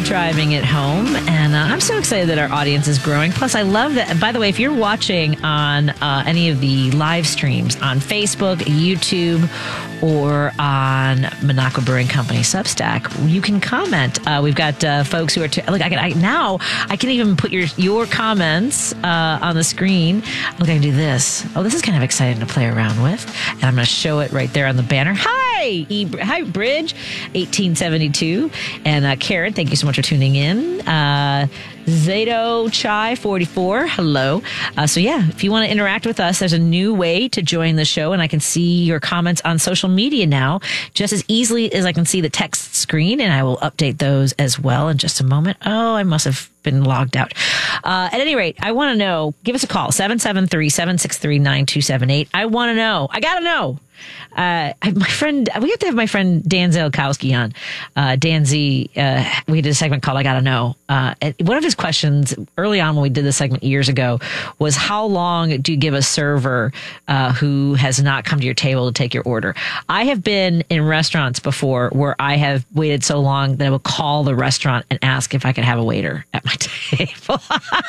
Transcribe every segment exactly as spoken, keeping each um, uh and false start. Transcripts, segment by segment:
driving it home. And uh, I'm so excited that our audience is growing. Plus, I love that. By the way, if you're watching on uh, any of the live streams on Facebook, YouTube, or on Minocqua Brewing Company Substack, you can comment. Uh, we've got uh, folks who are t- look. I can I, now. I can even put your your comments uh, on the screen. Look, I can do this. Oh, this is kind of exciting to play around with, and I'm going to show it right there on the banner. Hi, e- hi, Bridge, eighteen seventy-two, and uh, Karen. Thank you so much for tuning in. Uh, Zato Chai forty-four. Hello. Uh, so yeah, if you want to interact with us, there's a new way to join the show, and I can see your comments on social media now just as easily as I can see the text screen, and I will update those as well in just a moment. Oh, I must have been logged out. Uh, at any rate, I want to know, give us a call, seven seven three, seven six three, nine two seven eight. I want to know. I got to know. Uh, I, my friend, we have to have my friend Dan Zalkowski on. Uh, Dan Z, uh, we did a segment called I Gotta Know. Uh, one of his questions early on when we did this segment years ago was, how long do you give a server uh, who has not come to your table to take your order? I have been in restaurants before where I have waited so long that I will call the restaurant and ask if I could have a waiter at my table.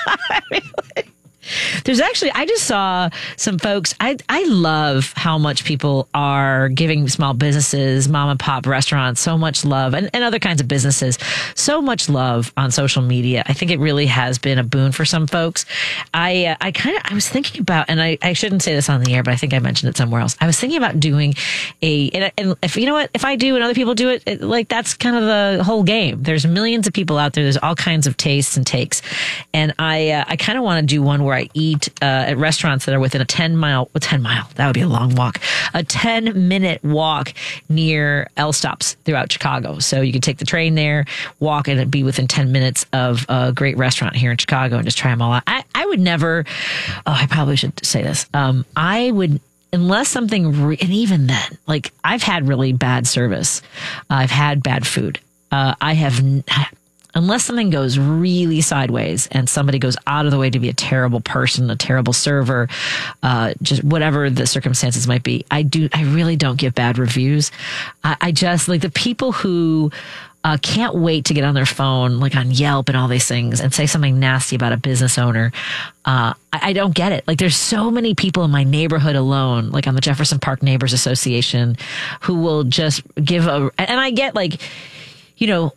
Really? There's actually, I just saw some folks. I I love how much people are giving small businesses, mom and pop restaurants, so much love, and, and other kinds of businesses, so much love on social media. I think it really has been a boon for some folks. I uh, I kind of, I was thinking about, and I, I shouldn't say this on the air, but I think I mentioned it somewhere else. I was thinking about doing a, and, and if you know what, if I do and other people do it, it, like that's kind of the whole game. There's millions of people out there. There's all kinds of tastes and takes. And I, uh, I kind of want to do one where I eat uh, at restaurants that are within a ten mile, well, ten mile, that would be a long walk, a ten minute walk near L stops throughout Chicago. So you can take the train there, walk, and it'd be within ten minutes of a great restaurant here in Chicago and just try them all out. I, I would never, oh, I probably should say this. Um, I would, unless something, re- and even then, like I've had really bad service. I've had bad food. Uh, I have, n- unless something goes really sideways and somebody goes out of the way to be a terrible person, a terrible server, uh, just whatever the circumstances might be, I do, I really don't give bad reviews. I, I just like the people who uh, can't wait to get on their phone, like on Yelp and all these things, and say something nasty about a business owner. Uh, I, I don't get it. Like there's so many people in my neighborhood alone, like on the Jefferson Park Neighbors Association, who will just give a, and I get like, you know,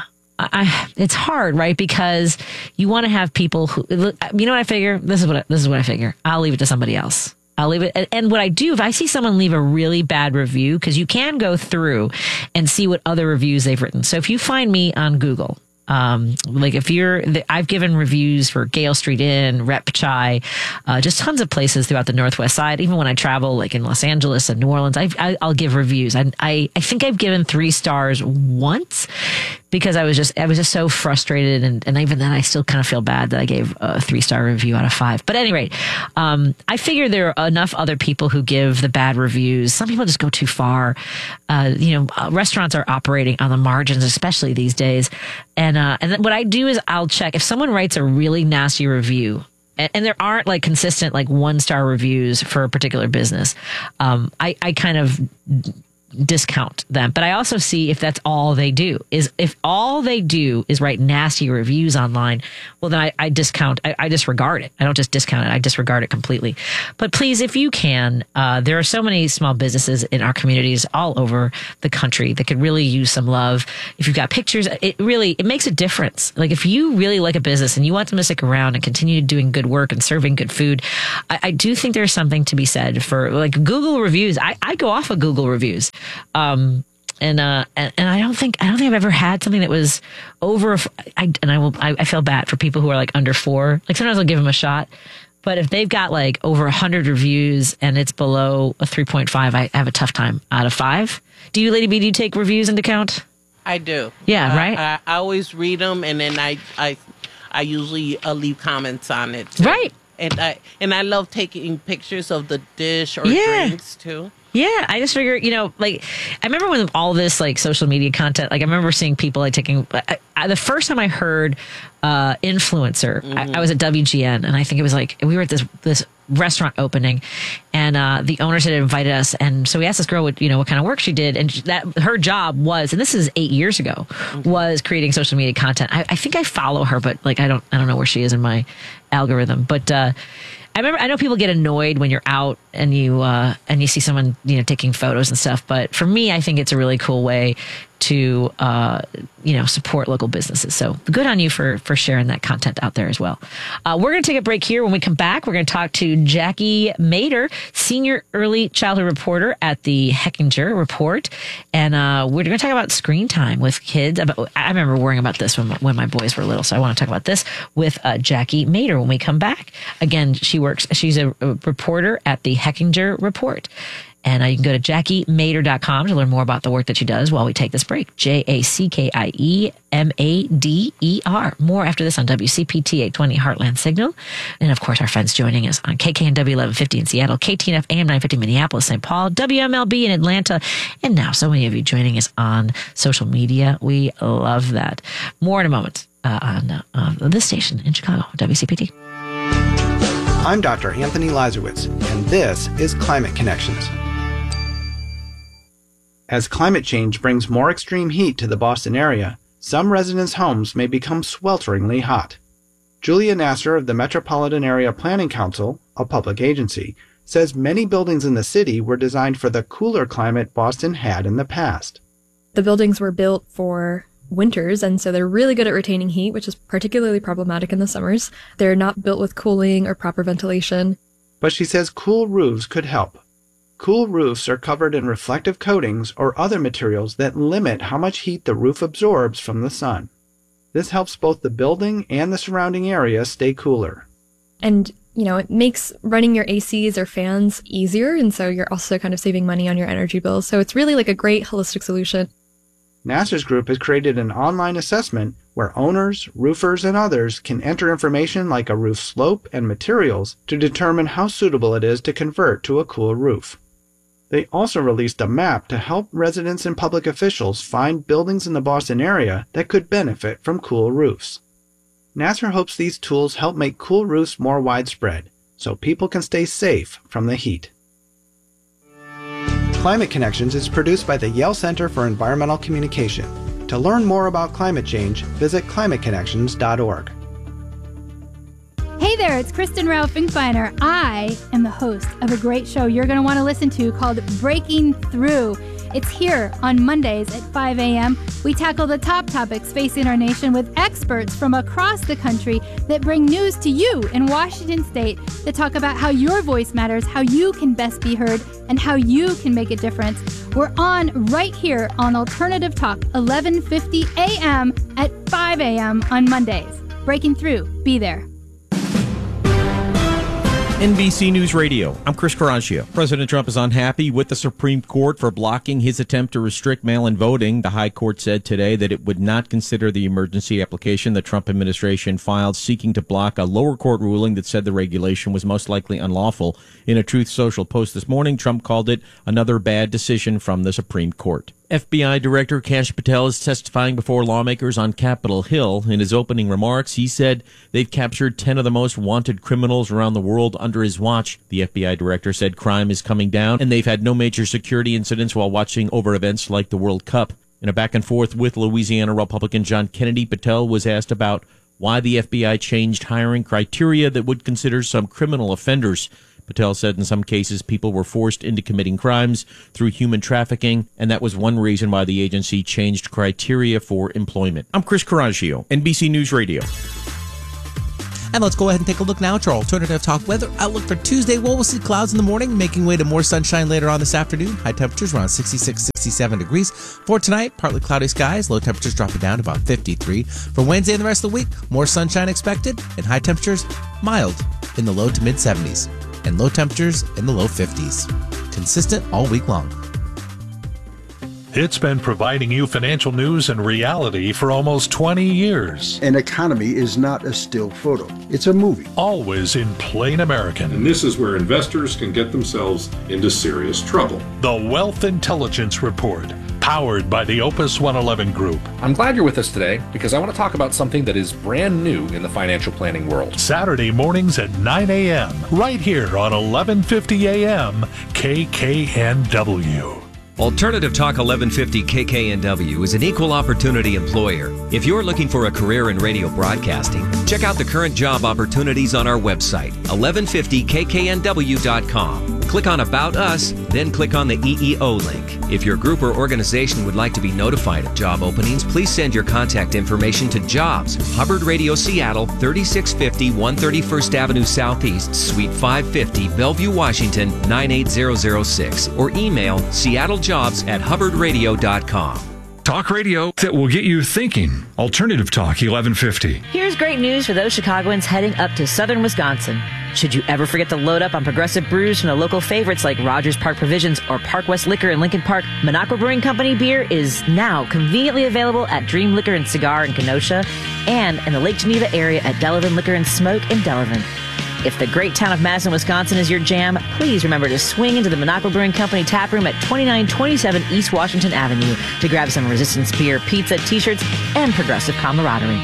I, it's hard, right? Because you want to have people who, you know what I figure? This is what I, this is what I figure. I'll leave it to somebody else. I'll leave it. And what I do, if I see someone leave a really bad review, because you can go through and see what other reviews they've written. So if you find me on Google, Um, like if you're, I've given reviews for Gale Street Inn, Rep Chai, uh, just tons of places throughout the Northwest side. Even when I travel, like in Los Angeles and New Orleans, I, I, I'll give reviews. I, I, I think I've given three stars once because I was just, I was just so frustrated. And, and even then I still kind of feel bad that I gave a three star review out of five. But at any rate, um, I figure there are enough other people who give the bad reviews. Some people just go too far. Uh, you know, uh, restaurants are operating on the margins, especially these days. And, uh, and then what I do is I'll check if someone writes a really nasty review, and, and there aren't like consistent, like one star reviews for a particular business. Um, I, I kind of discount them, but I also see if that's all they do is if all they do is write nasty reviews online, well then I, I discount, I, I disregard it. I don't just discount it. I disregard it completely. But please, if you can, uh, there are so many small businesses in our communities all over the country that could really use some love. If you've got pictures, it really, it makes a difference. Like if you really like a business and you want them to stick around and continue doing good work and serving good food, I, I do think there's something to be said for like Google reviews. I, I go off of Google reviews. Um, and, uh, and, and I don't think, I don't think I've ever had something that was over, I, and I will, I, I feel bad for people who are like under four. Like sometimes I'll give them a shot, but if they've got like over a hundred reviews and it's below a three point five, I have a tough time out of five. Do you, Lady B, do you take reviews into account? I do. Yeah, uh, right. I, I always read them and then I, I, I usually uh, leave comments on it too. Right. And I, and I love taking pictures of the dish or yeah. drinks too. Yeah, I just figure, you know, like, I remember when all this, like, social media content, like, I remember seeing people, like, taking, I, I, the first time I heard uh, influencer, mm-hmm. I, I was at W G N, and I think it was, like, we were at this this restaurant opening, and uh, the owners had invited us, and so we asked this girl, what, you know, what kind of work she did, and that her job was, and this is eight years ago, mm-hmm. was creating social media content. I, I think I follow her, but, like, I don't, I don't know where she is in my algorithm, but, uh, I remember, I know people get annoyed when you're out and you uh, and you see someone, you know, taking photos and stuff. But for me, I think it's a really cool way to, uh, you know, support local businesses. So good on you for for sharing that content out there as well. Uh, we're going to take a break here. When we come back, we're going to talk to Jackie Mader, senior early childhood reporter at the Hechinger Report, and uh, we're going to talk about screen time with kids. About, I remember worrying about this when when my boys were little, so I want to talk about this with uh, Jackie Mader when we come back. Again, she works. She's a, a reporter at the Hechinger Report. And uh, you can go to jackie mader dot com to learn more about the work that she does while we take this break. J A C K I E M A D E R. More after this on W C P T eight twenty Heartland Signal. And of course, our friends joining us on K K N W eleven fifty in Seattle, K T N F A M nine fifty Minneapolis, Saint Paul, W M L B in Atlanta. And now so many of you joining us on social media. We love that. More in a moment uh, on uh, this station in Chicago, W C P T. I'm Doctor Anthony Lazarowitz, and this is Climate Connections. As climate change brings more extreme heat to the Boston area, some residents' homes may become swelteringly hot. Julia Nasser of the Metropolitan Area Planning Council, a public agency, says many buildings in the city were designed for the cooler climate Boston had in the past. The buildings were built for winters, and so they're really good at retaining heat, which is particularly problematic in the summers. They're not built with cooling or proper ventilation. But she says cool roofs could help. Cool roofs are covered in reflective coatings or other materials that limit how much heat the roof absorbs from the sun. This helps both the building and the surrounding area stay cooler. And, you know, it makes running your A Cs or fans easier, and so you're also kind of saving money on your energy bills. So it's really like a great holistic solution. Nasser's group has created an online assessment where owners, roofers, and others can enter information like a roof slope and materials to determine how suitable it is to convert to a cool roof. They also released a map to help residents and public officials find buildings in the Boston area that could benefit from cool roofs. Nasser hopes these tools help make cool roofs more widespread, so people can stay safe from the heat. Climate Connections is produced by the Yale Center for Environmental Communication. To learn more about climate change, visit climate connections dot org. Hey there, it's Kristen Rao Finkbeiner. I am the host of a great show you're going to want to listen to called Breaking Through. It's here on Mondays at five a.m. We tackle the top topics facing our nation with experts from across the country that bring news to you in Washington State that talk about how your voice matters, how you can best be heard, and how you can make a difference. We're on right here on Alternative Talk, eleven fifty a.m. at five a.m. on Mondays. Breaking Through. Be there. N B C News Radio. I'm Chris Carrascio. President Trump is unhappy with the Supreme Court for blocking his attempt to restrict mail-in voting. The High Court said today that it would not consider the emergency application the Trump administration filed seeking to block a lower court ruling that said the regulation was most likely unlawful. In a Truth Social post this morning, Trump called it another bad decision from the Supreme Court. F B I Director Kash Patel is testifying before lawmakers on Capitol Hill. In his opening remarks, he said they've captured ten of the most wanted criminals around the world under his watch. The F B I director said crime is coming down, and they've had no major security incidents while watching over events like the World Cup. In a back and forth with Louisiana Republican John Kennedy, Patel was asked about why the F B I changed hiring criteria that would consider some criminal offenders. Patel said in some cases people were forced into committing crimes through human trafficking, and that was one reason why the agency changed criteria for employment. I'm Chris Carrascio, N B C News Radio. And let's go ahead and take a look now at our Alternative Talk weather outlook for Tuesday. Well, we'll see clouds in the morning, making way to more sunshine later on this afternoon. High temperatures around sixty-six, sixty-seven degrees. For tonight, partly cloudy skies, low temperatures dropping down to about fifty-three. For Wednesday and the rest of the week, more sunshine expected, and high temperatures mild in the low to mid seventies. And low temperatures in the low fifties. Consistent all week long. It's been providing you financial news and reality for almost twenty years. An economy is not a still photo. It's a movie. Always in plain American. And this is where investors can get themselves into serious trouble. The Wealth Intelligence Report, powered by the Opus one eleven Group. I'm glad you're with us today because I want to talk about something that is brand new in the financial planning world. Saturday mornings at nine a.m., right here on eleven fifty a.m. K K N W. Alternative Talk eleven fifty K K N W is an equal opportunity employer. If you're looking for a career in radio broadcasting, check out the current job opportunities on our website, eleven fifty K K N W dot com. Click on About Us, then click on the E E O link. If your group or organization would like to be notified of job openings, please send your contact information to Jobs, Hubbard Radio Seattle, thirty-six fifty one thirty-first Avenue Southeast, Suite five fifty, Bellevue, Washington, nine eight zero zero six, or email seattlejobs at hubbard radio dot com. Talk radio that will get you thinking. Alternative Talk eleven fifty. Here's great news for those Chicagoans heading up to southern Wisconsin. Should you ever forget to load up on progressive brews from the local favorites like Rogers Park Provisions or Park West Liquor in Lincoln Park, Minocqua Brewing Company beer is now conveniently available at Dream Liquor and Cigar in Kenosha and in the Lake Geneva area at Delavan Liquor and Smoke in Delavan. If the great town of Madison, Wisconsin is your jam, please remember to swing into the Minocqua Brewing Company tap room at twenty-nine twenty-seven East Washington Avenue to grab some Resistance beer, pizza, t-shirts, and progressive camaraderie.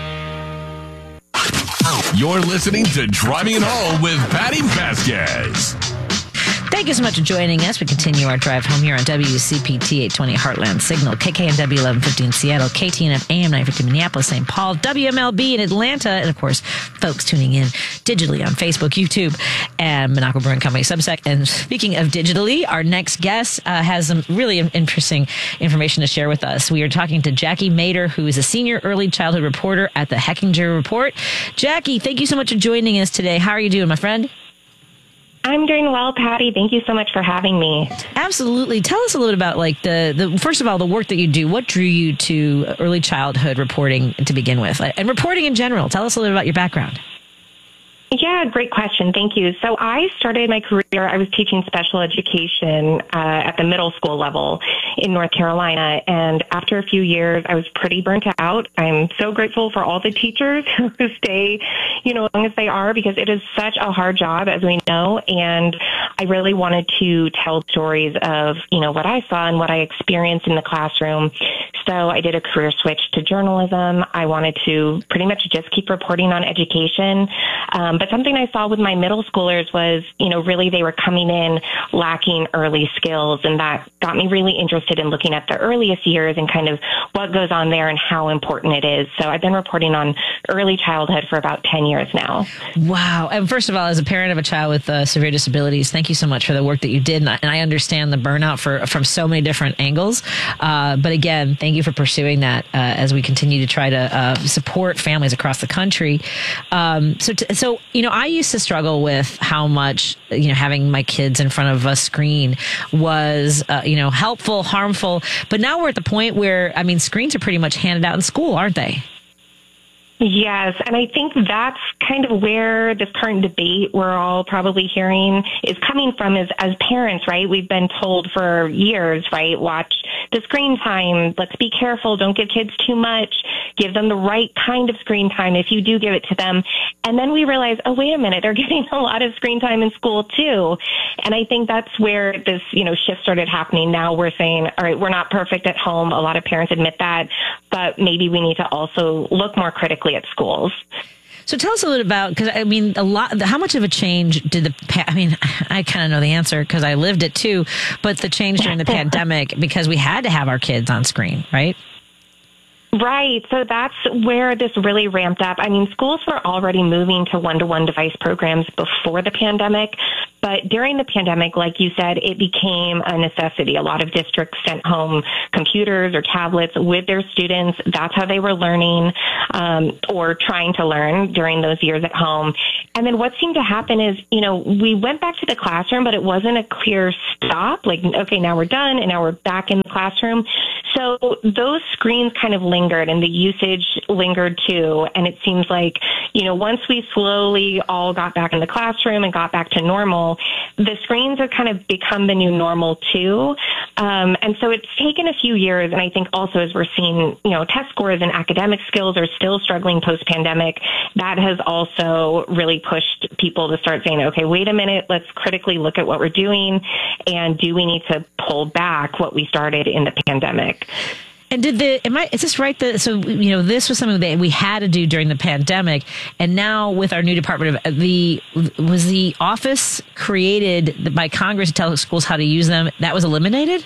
You're listening to Driving It Home with Patty Vasquez. Thank you so much for joining us. We continue our drive home here on W C P T eight twenty Heartland Signal, K K N W eleven fifty in Seattle, K T N F A M nine fifty Minneapolis, Saint Paul, W M L B in Atlanta, and of course, folks tuning in digitally on Facebook, YouTube, and Minocqua Brewing Company Substack. And speaking of digitally, our next guest uh, has some really interesting information to share with us. We are talking to Jackie Mader, who is a senior early childhood reporter at the Hechinger Report. Jackie, thank you so much for joining us today. How are you doing, my friend? I'm doing well, Patty. Thank you so much for having me. Absolutely. Tell us a little bit about, like, the, the first of all, the work that you do. What drew you to early childhood reporting to begin with? And reporting in general. Tell us a little bit about your background. Yeah, great question. Thank you. So I started my career, I was teaching special education uh, at the middle school level in North Carolina. And after a few years, I was pretty burnt out. I'm so grateful for all the teachers who stay, you know, as long as they are, because it is such a hard job, as we know. And I really wanted to tell stories of, you know, what I saw and what I experienced in the classroom. So I did a career switch to journalism. I wanted to pretty much just keep reporting on education. Um, but something I saw with my middle schoolers was, you know, really they were coming in lacking early skills. And that got me really interested in looking at the earliest years and kind of what goes on there and how important it is. So I've been reporting on early childhood for about ten years now. Wow. And first of all, as a parent of a child with uh, severe disabilities, thank you so much for the work that you did. And I, and I understand the burnout for from so many different angles. Uh, but again, thank you for pursuing that uh, as we continue to try to uh, support families across the country. Um, so, t- so, you know, I used to struggle with how much, you know, having my kids in front of a screen was, uh, you know, helpful, harmful. But now we're at the point where, I mean, screens are pretty much handed out in school, aren't they? Yes, and I think that's kind of where this current debate we're all probably hearing is coming from is as parents, right? We've been told for years, right? Watch the screen time. Let's be careful. Don't give kids too much. Give them the right kind of screen time if you do give it to them. And then we realize, oh, wait a minute, they're getting a lot of screen time in school too. And I think that's where this, you know, shift started happening. Now we're saying, all right, we're not perfect at home. A lot of parents admit that, but maybe we need to also look more critically at schools. So tell us a little about, because I mean, a lot, how much of a change did the, I mean, I kind of know the answer because I lived it too, but the change during the pandemic, because we had to have our kids on screen, right? Right. So that's where this really ramped up. I mean, schools were already moving to one-to-one device programs before the pandemic, but during the pandemic, like you said, it became a necessity. A lot of districts sent home computers or tablets with their students. That's how they were learning um, or trying to learn during those years at home. And then what seemed to happen is, you know, we went back to the classroom, but it wasn't a clear stop. Like, okay, now we're done and now we're back in the classroom. So those screens kind of lingered and the usage lingered too. And it seems like, you know, once we slowly all got back in the classroom and got back to normal, now, the screens have kind of become the new normal too. Um, and so it's taken a few years. And I think also as we're seeing, you know, test scores and academic skills are still struggling post-pandemic, that has also really pushed people to start saying, okay, wait a minute, let's critically look at what we're doing. And do we need to pull back what we started in the pandemic? And did the, am I, is this right? That, so, you know, this was something that we had to do during the pandemic. And now with our new Department of the, was the office created by Congress to tell schools how to use them? That was eliminated?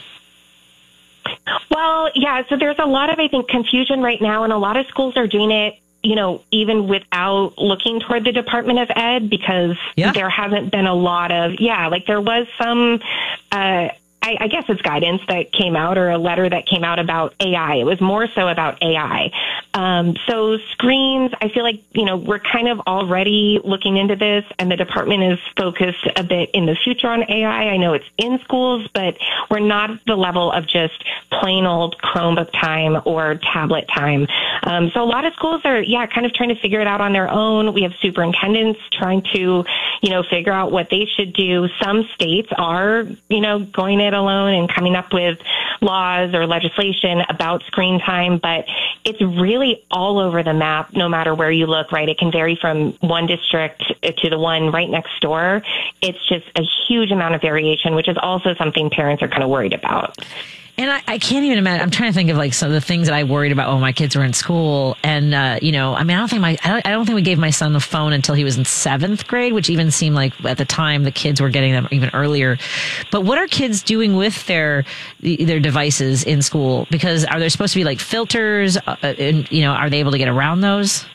Well, yeah. So there's a lot of, I think, confusion right now, and a lot of schools are doing it, you know, even without looking toward the Department of Ed, because yeah. there hasn't been a lot of, yeah, like there was some, uh, I, I guess it's guidance that came out, or a letter that came out about A I. It was more so about A I. Um, so screens, I feel like, you know, we're kind of already looking into this, and the department is focused a bit in the future on A I. I know it's in schools, but we're not at the level of just plain old Chromebook time or tablet time. Um, so a lot of schools are, yeah, kind of trying to figure it out on their own. We have superintendents trying to, you know, figure out what they should do. Some states are, you know, going it alone and coming up with laws or legislation about screen time, but it's really all over the map, no matter where you look, right? It can vary from one district to the one right next door. It's just a huge amount of variation, which is also something parents are kind of worried about. And I, I can't even imagine. I'm trying to think of like some of the things that I worried about when my kids were in school. And, uh, you know, I mean, I don't think my, I don't, I don't think we gave my son the phone until he was in seventh grade, which even seemed like at the time the kids were getting them even earlier. But what are kids doing with their, their devices in school? Because are there supposed to be like filters? Uh, and, you know, are they able to get around those?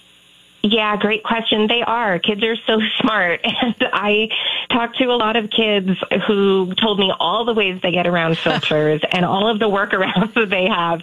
Yeah, great question. They are. Kids are so smart. And I talked to a lot of kids who told me all the ways they get around filters and all of the workarounds that they have.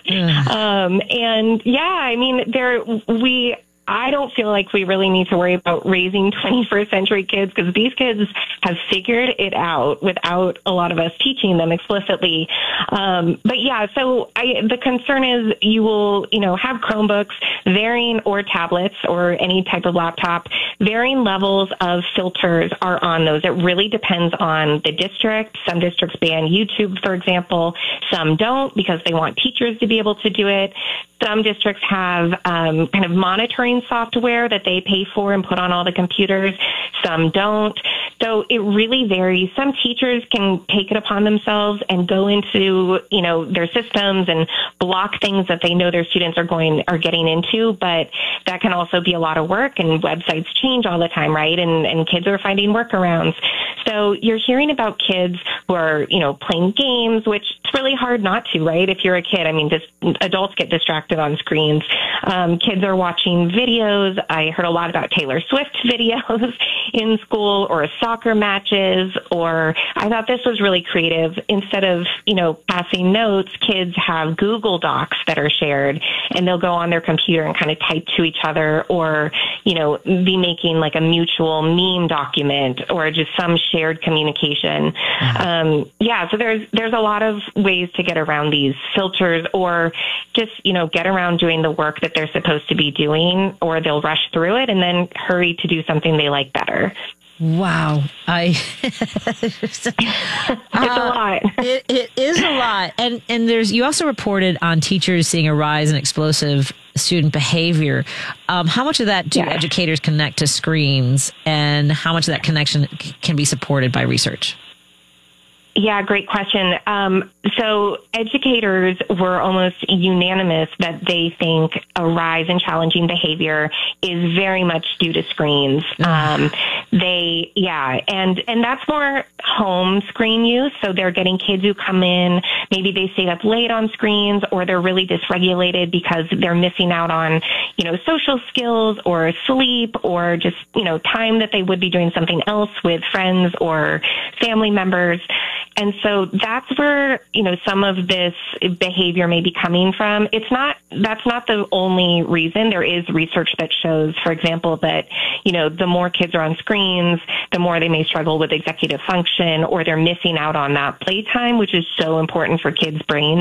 Um, and yeah, I mean, there, we, I don't feel like we really need to worry about raising twenty-first century kids, because these kids have figured it out without a lot of us teaching them explicitly. Um, but yeah, so I, the concern is you will, you know, have Chromebooks, varying, or tablets, or any type of laptop. Varying levels of filters are on those. It really depends on the district. Some districts ban YouTube, for example. Some don't, because they want teachers to be able to do it. Some districts have um, kind of monitoring software that they pay for and put on all the computers. Some don't. So it really varies. Some teachers can take it upon themselves and go into, you know, their systems and block things that they know their students are going, are getting into, but that can also be a lot of work, and websites change all the time, right? And, and kids are finding workarounds. So you're hearing about kids who are, you know, playing games, which it's really hard not to, right? If you're a kid, I mean, just adults get distracted on screens. Um, kids are watching videos. I heard a lot about Taylor Swift videos in school, or soccer matches, or I thought this was really creative. Instead of, you know, passing notes, kids have Google Docs that are shared, and they'll go on their computer and kind of type to each other, or, you know, be making like a mutual meme document, or just some shared communication. Mm-hmm. Um, yeah, so there's there's a lot of ways to get around these filters, or just, you know, get around doing the work that they're supposed to be doing, or they'll rush through it and then hurry to do something they like better. Wow. I it's uh, a lot. It, it is a lot. And and there's you also reported on teachers seeing a rise in explosive student behavior. Um, how much of that do yeah. educators connect to screens, and how much of that connection c- can be supported by research? Yeah, great question. Um, so educators were almost unanimous that they think a rise in challenging behavior is very much due to screens. Um, they, yeah, and, and that's more home screen use. So they're getting kids who come in, maybe they stayed up late on screens, or they're really dysregulated because they're missing out on, you know, social skills or sleep, or just, you know, time that they would be doing something else with friends or family members. And so that's where, you know, some of this behavior may be coming from. It's not, that's not the only reason. There is research that shows, for example, that, you know, the more kids are on screens, the more they may struggle with executive function, or they're missing out on that playtime, which is so important for kids' brains.